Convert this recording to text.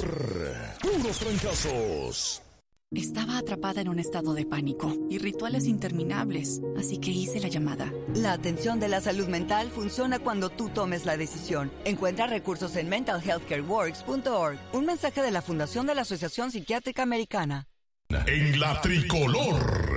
Puros fracasos. Estaba atrapada en un estado de pánico y rituales interminables, así que hice la llamada. La atención de la salud mental funciona cuando tú tomes la decisión. Encuentra recursos en mentalhealthcareworks.org. Un mensaje de la Fundación de la Asociación Psiquiátrica Americana. En la tricolor.